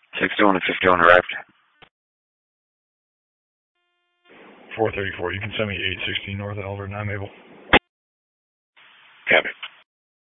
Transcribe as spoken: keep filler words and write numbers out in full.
sixty-one and fifty-one arrived. four thirty-four. You can send me eight sixteen north Albert, and I'm able.